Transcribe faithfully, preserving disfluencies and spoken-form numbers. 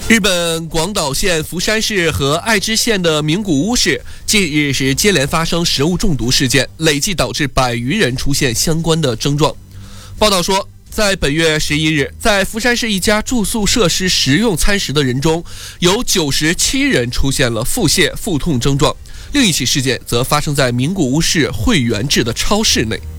日本广岛县福山市和爱知县的名古屋市近日是接连发生食物中毒事件，累计导致百余人出现相关的症状。报道说，在本月十一日，在福山市一家住宿设施食用餐食的人中，有九十七人出现了腹泻、腹痛症状。另一起事件则发生在名古屋市会员制的超市内。